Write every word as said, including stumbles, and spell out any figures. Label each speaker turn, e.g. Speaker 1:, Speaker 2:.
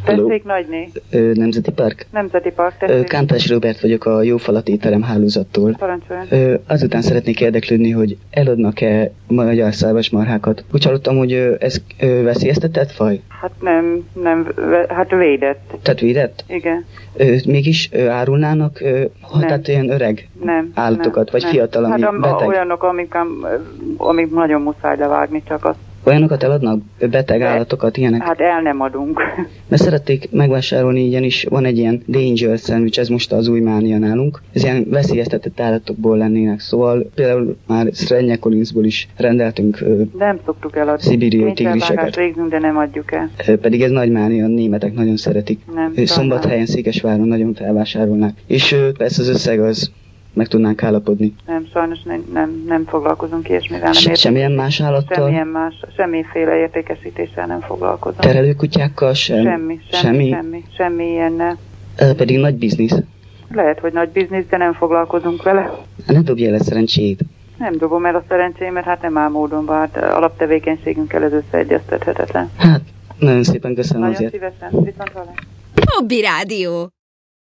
Speaker 1: Tessék, nagyné.
Speaker 2: Ö, Nemzeti Park?
Speaker 1: Nemzeti Park, tessék.
Speaker 2: Kántás Róbert vagyok a Jófalat étterem hálózattól.
Speaker 1: Parancsoljon.
Speaker 2: Ö, azután szeretnék érdeklődni, hogy eladnak-e magyar szarvasmarhákat. Úgy hallottam, hogy ö, ez ö, veszélyeztetett faj?
Speaker 1: Hát nem, nem, hát védett.
Speaker 2: Tehát védett?
Speaker 1: Igen.
Speaker 2: Ö, mégis ö, árulnának ö, tehát olyan öreg
Speaker 1: nem,
Speaker 2: állatokat,
Speaker 1: nem,
Speaker 2: vagy
Speaker 1: nem.
Speaker 2: fiatal, ami
Speaker 1: hát a,
Speaker 2: beteg?
Speaker 1: olyanok, amik, amik nagyon muszáj levágni, csak azt.
Speaker 2: Olyanokat eladnak? Beteg
Speaker 1: De,
Speaker 2: állatokat, ilyenek?
Speaker 1: Hát el nem adunk.
Speaker 2: Mert szerették megvásárolni, ugyanis van egy ilyen Danger szendvics, ez most az új mánia nálunk. Ez ilyen veszélyeztetett állatokból lennének, szóval például már Srednyekolinszból is rendeltünk ö,
Speaker 1: nem szoktuk eladni.
Speaker 2: szibériai tigriseket.
Speaker 1: Végzünk, de nem adjuk el.
Speaker 2: Ö, pedig ez nagy mánia, a németek nagyon szeretik.
Speaker 1: Nem,
Speaker 2: Ö, Szombathelyen, Székesváron nagyon felvásárolnák. És ö, persze az összeg az meg tudnánk állapodni.
Speaker 1: Nem, sajnos nem, nem, nem foglalkozunk ilyesmivel. Nem
Speaker 2: semmilyen más állattal?
Speaker 1: Semmilyen más, semmiféle értékesítéssel nem foglalkozunk.
Speaker 2: Terelőkutyákkal sem?
Speaker 1: Semmi, semmi, semmi, semmi, semmi ilyennel.
Speaker 2: Ö, pedig nagy biznisz.
Speaker 1: Lehet, hogy nagy biznisz, de nem foglalkozunk vele.
Speaker 2: Ne dobj el a szerencsét.
Speaker 1: Nem dobom el a szerencsémet, hát nem áll módonban, hát alaptevékenységünkkel ez összeegyeztethetetlen.
Speaker 2: Hát, nagyon szépen köszönöm
Speaker 1: nagyon
Speaker 2: azért.
Speaker 1: Nagyon szívesen, viszont hallás.
Speaker 3: Hobby Rádió.